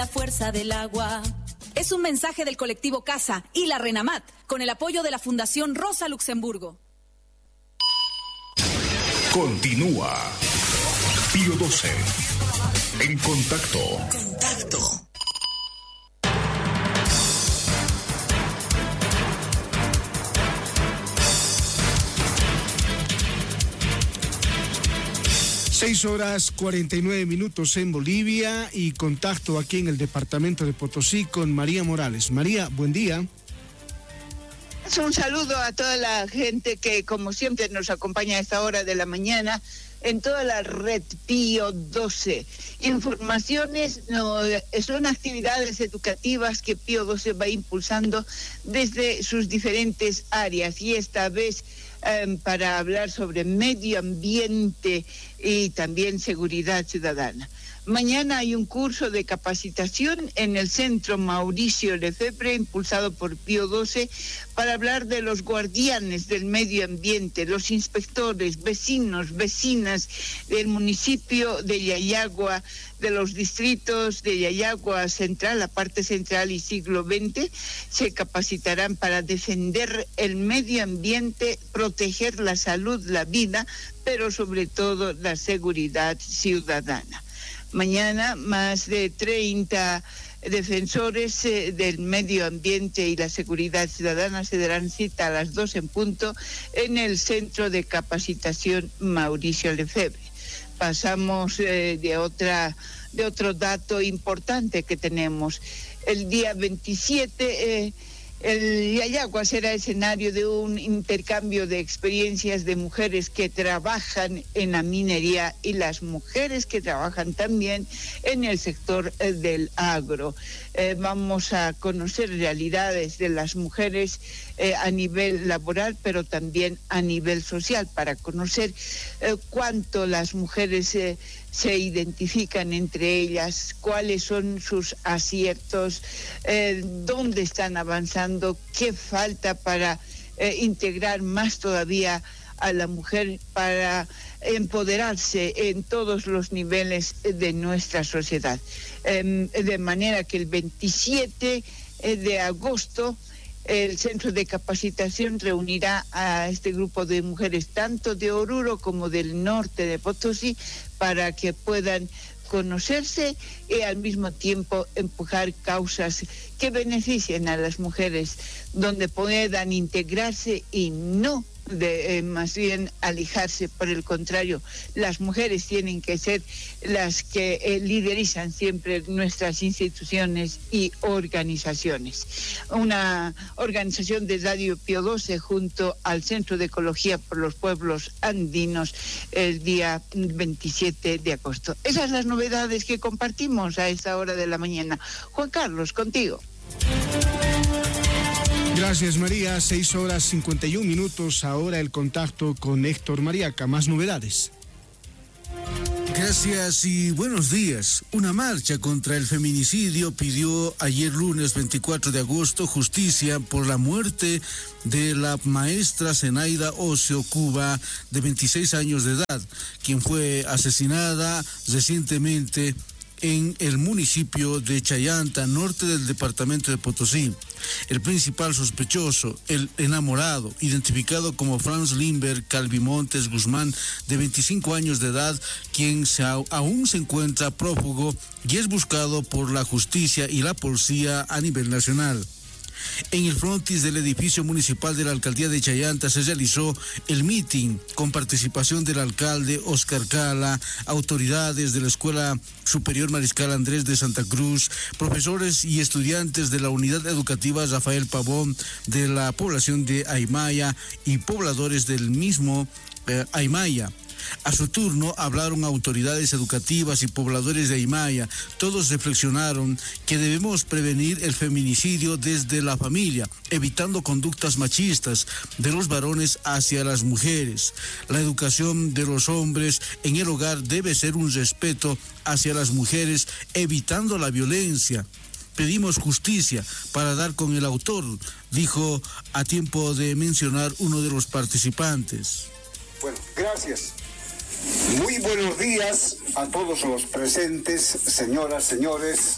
La fuerza del agua. Es un mensaje del colectivo Casa y la RENAMAT, con el apoyo de la Fundación Rosa Luxemburgo. Continúa Pío XII. En contacto. Contacto. Seis horas 49 minutos en Bolivia y contacto aquí en el departamento de Potosí con María Morales. María, buen día. Un saludo a toda la gente que, como siempre, nos acompaña a esta hora de la mañana en toda la red Pío XII. Informaciones son actividades educativas que Pío XII va impulsando desde sus diferentes áreas, y esta vez para hablar sobre medio ambiente y también seguridad ciudadana. Mañana hay un curso de capacitación en el Centro Mauricio Lefebvre, impulsado por Pío XII, para hablar de los guardianes del medio ambiente, los inspectores, vecinos, vecinas del municipio de Yayagua, de los distritos de Yayagua Central, la parte central y siglo XX, se capacitarán para defender el medio ambiente, proteger la salud, la vida, pero sobre todo la seguridad ciudadana. Mañana más de 30 defensores del medio ambiente y la seguridad ciudadana se darán cita a las 2 en punto en el Centro de Capacitación Mauricio Lefebvre. Pasamos de otro dato importante que tenemos. El día 27 el Yayagua será escenario de un intercambio de experiencias de mujeres que trabajan en la minería y las mujeres que trabajan también en el sector del agro. Vamos a conocer realidades de las mujeres a nivel laboral, pero también a nivel social, para conocer cuánto las mujeres se identifican entre ellas, cuáles son sus aciertos, dónde están avanzando, qué falta para integrar más todavía a la mujer para empoderarse en todos los niveles de nuestra sociedad. De manera que el 27 de agosto el Centro de Capacitación reunirá a este grupo de mujeres tanto de Oruro como del norte de Potosí para que puedan conocerse y al mismo tiempo empujar causas que beneficien a las mujeres, donde puedan integrarse y no más bien alejarse. Por el contrario, las mujeres tienen que ser las que liderizan siempre nuestras instituciones y organizaciones. Una organización de Radio Pío XII junto al Centro de Ecología por los Pueblos Andinos el día 27 de agosto. Esas son las novedades que compartimos a esta hora de la mañana. Juan Carlos, contigo. Gracias, María. 6 horas 51 minutos. Ahora el contacto con Héctor Mariaca. Más novedades. Gracias y buenos días. Una marcha contra el feminicidio pidió ayer lunes 24 de agosto justicia por la muerte de la maestra Zenaida Ocio Cuba, de 26 años de edad, quien fue asesinada recientemente en el municipio de Chayanta, norte del departamento de Potosí. El principal sospechoso, el enamorado, identificado como Franz Lindbergh Calvimontes Guzmán, de 25 años de edad, quien aún se encuentra prófugo y es buscado por la justicia y la policía a nivel nacional. En el frontis del edificio municipal de la alcaldía de Chayanta se realizó el mitin con participación del alcalde Oscar Cala, autoridades de la Escuela Superior Mariscal Andrés de Santa Cruz, profesores y estudiantes de la unidad educativa Rafael Pavón de la población de Aymaya y pobladores del mismo Aymaya. A su turno hablaron autoridades educativas y pobladores de Aymaya. Todos reflexionaron que debemos prevenir el feminicidio desde la familia, evitando conductas machistas de los varones hacia las mujeres. La educación de los hombres en el hogar debe ser un respeto hacia las mujeres, evitando la violencia. Pedimos justicia para dar con el autor, dijo a tiempo de mencionar uno de los participantes. Bueno, gracias. Muy buenos días a todos los presentes, señoras, señores,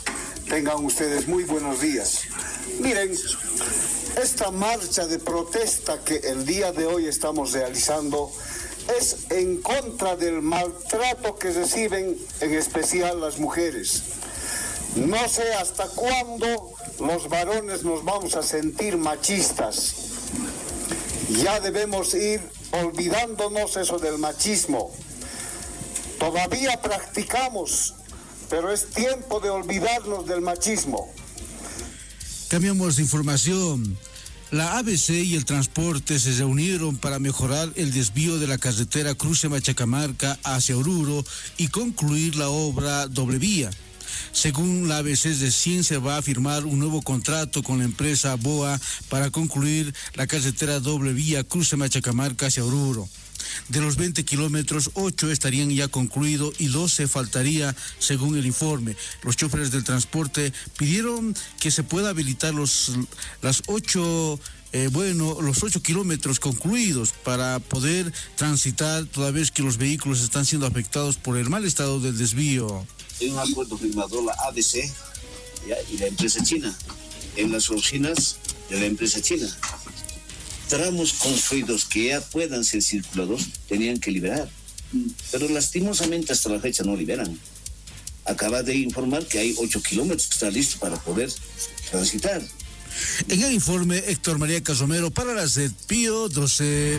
Tengan ustedes muy buenos días. Miren, esta marcha de protesta que el día de hoy estamos realizando es en contra del maltrato que reciben en especial las mujeres. No sé hasta cuándo los varones nos vamos a sentir machistas. Ya debemos ir olvidándonos eso del machismo. Todavía practicamos, pero es tiempo de olvidarnos del machismo. Cambiamos de información. La ABC y el transporte se reunieron para mejorar el desvío de la carretera Cruce-Machacamarca hacia Oruro y concluir la obra doble vía. Según la ABC, recién se va a firmar un nuevo contrato con la empresa BOA para concluir la carretera doble vía Cruce-Machacamarca hacia Oruro. De los 20 kilómetros, 8 estarían ya concluidos y 12 faltaría, según el informe. Los choferes del transporte pidieron que se pueda habilitar los 8 kilómetros concluidos para poder transitar, toda vez que los vehículos están siendo afectados por el mal estado del desvío. Hay un acuerdo firmado la ABC y la empresa china en las oficinas de la empresa china. Tramos construidos que ya puedan ser circulados tenían que liberar, pero lastimosamente hasta la fecha no liberan. Acaba de informar que hay 8 kilómetros que está listo para poder transitar. En el informe, Héctor María Casomero para la red Pío 12.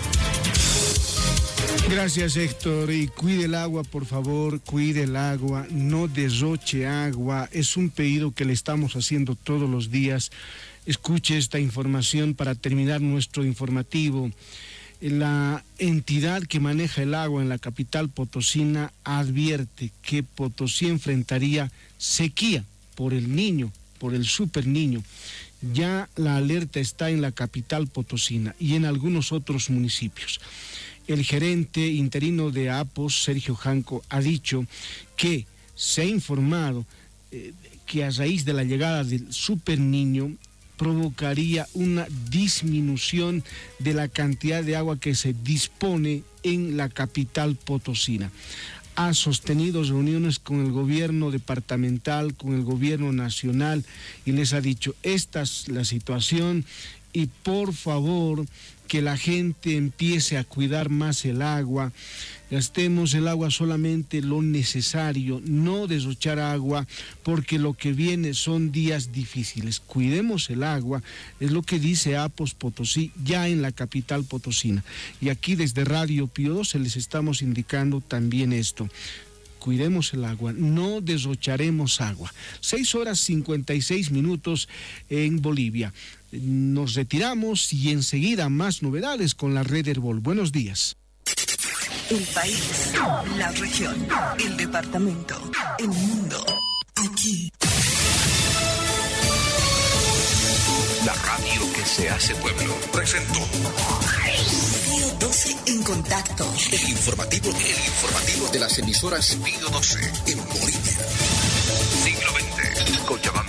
Gracias, Héctor, y cuide el agua, por favor, cuide el agua, no derroche agua, es un pedido que le estamos haciendo todos los días. Escuche esta información para terminar nuestro informativo. La entidad que maneja el agua en la capital potosina advierte que Potosí enfrentaría sequía por el Niño, por el Super Niño. Ya la alerta está en la capital potosina y en algunos otros municipios. El gerente interino de APOS, Sergio Janco, ha dicho que se ha informado que a raíz de la llegada del Super Niño provocaría una disminución de la cantidad de agua que se dispone en la capital potosina. Ha sostenido reuniones con el gobierno departamental, con el gobierno nacional y les ha dicho, esta es la situación y por favor que la gente empiece a cuidar más el agua, gastemos el agua solamente lo necesario, no derrochar agua, porque lo que viene son días difíciles. Cuidemos el agua, es lo que dice APOS Potosí, ya en la capital potosina. Y aquí desde Radio Pío 12 les estamos indicando también esto. Cuidemos el agua, no derrocharemos agua. 6:56 en Bolivia. Nos retiramos y enseguida más novedades con la red Herbol. Buenos días. El país, la región, el departamento, el mundo. Aquí. La radio que se hace pueblo presentó Pío 12 en contacto. el informativo de las emisoras Pío 12 en Bolivia. Siglo XX, con llamada